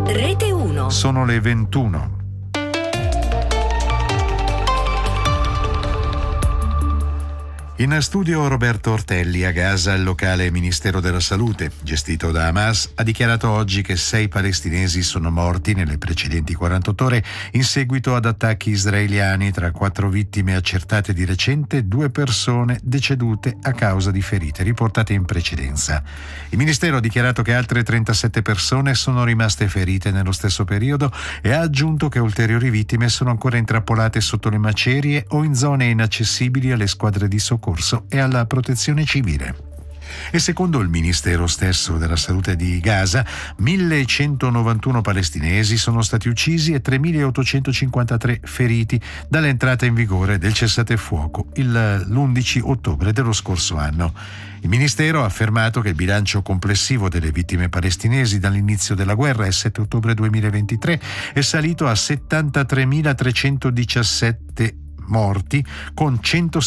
Rete 1. Sono le 21. In studio Roberto Ortelli. A Gaza il locale Ministero della Salute, gestito da Hamas, ha dichiarato oggi che 6 palestinesi sono morti nelle precedenti 48 ore in seguito ad attacchi israeliani, tra 4 vittime accertate di recente, 2 persone decedute a causa di ferite riportate in precedenza. Il Ministero ha dichiarato che altre 37 persone sono rimaste ferite nello stesso periodo e ha aggiunto che ulteriori vittime sono ancora intrappolate sotto le macerie o in zone inaccessibili alle squadre di soccorso e alla protezione civile. E secondo il Ministero stesso della Salute di Gaza, 1.191 palestinesi sono stati uccisi e 3.853 feriti dall'entrata in vigore del cessatefuoco l'11 ottobre dello scorso anno. Il Ministero ha affermato che il bilancio complessivo delle vittime palestinesi dall'inizio della guerra, il 7 ottobre 2023, è salito a 73.317 morti, con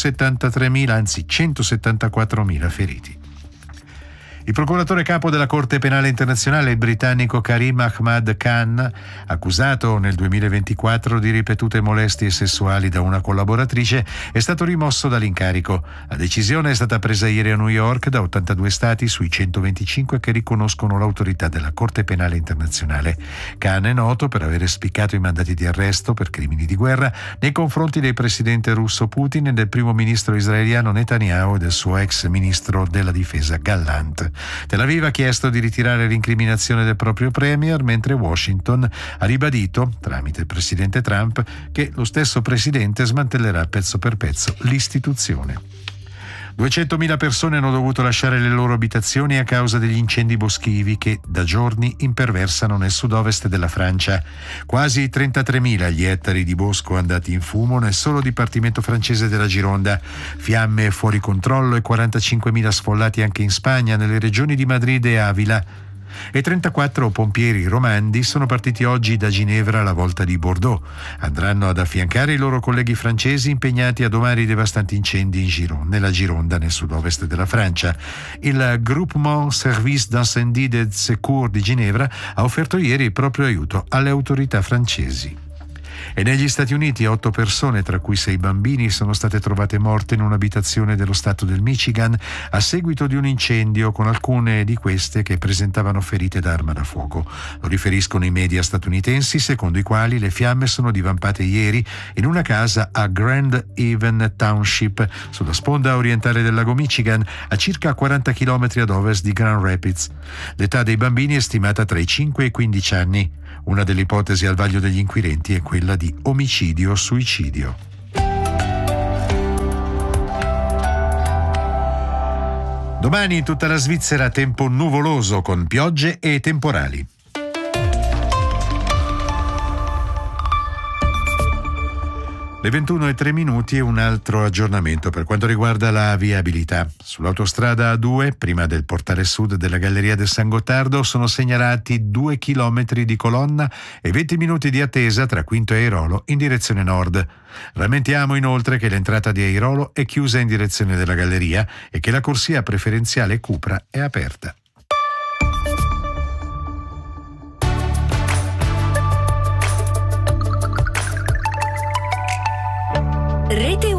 174.000 feriti. Il procuratore capo della Corte Penale Internazionale, il britannico Karim Ahmad Khan, accusato nel 2024 di ripetute molestie sessuali da una collaboratrice, è stato rimosso dall'incarico. La decisione è stata presa ieri a New York da 82 stati sui 125 che riconoscono l'autorità della Corte Penale Internazionale. Khan è noto per aver spiccato i mandati di arresto per crimini di guerra nei confronti del presidente russo Putin e del primo ministro israeliano Netanyahu e del suo ex ministro della difesa Gallant. Tel Aviv ha chiesto di ritirare l'incriminazione del proprio premier, mentre Washington ha ribadito, tramite il presidente Trump, che lo stesso presidente smantellerà pezzo per pezzo l'istituzione. 200.000 persone hanno dovuto lasciare le loro abitazioni a causa degli incendi boschivi che da giorni imperversano nel sud-ovest della Francia. Quasi 33.000 gli ettari di bosco andati in fumo nel solo dipartimento francese della Gironda. Fiamme fuori controllo e 45.000 sfollati anche in Spagna, nelle regioni di Madrid e Avila. E 34 pompieri romandi sono partiti oggi da Ginevra alla volta di Bordeaux. Andranno ad affiancare i loro colleghi francesi impegnati a domare i devastanti incendi nella Gironda, nel sud-ovest della Francia. Il Groupement Service d'Incendie de Secours di Ginevra ha offerto ieri il proprio aiuto alle autorità francesi. E negli Stati Uniti 8 persone, tra cui 6 bambini, sono state trovate morte in un'abitazione dello stato del Michigan a seguito di un incendio, con alcune di queste che presentavano ferite da arma da fuoco. Lo riferiscono i media statunitensi, secondo i quali le fiamme sono divampate ieri in una casa a Grand Haven Township, sulla sponda orientale del lago Michigan, a circa 40 km ad ovest di Grand Rapids. L'età dei bambini è stimata tra i 5 e i 15 anni. Una delle ipotesi al vaglio degli inquirenti è quella di omicidio-suicidio. Domani in tutta la Svizzera tempo nuvoloso con piogge e temporali. Le 21:03 e un altro aggiornamento per quanto riguarda la viabilità. Sull'autostrada A2, prima del portale sud della Galleria del San Gottardo, sono segnalati 2 chilometri di colonna e 20 minuti di attesa tra Quinto e Airolo in direzione nord. Rammentiamo inoltre che l'entrata di Airolo è chiusa in direzione della Galleria e che la corsia preferenziale Cupra è aperta. Rete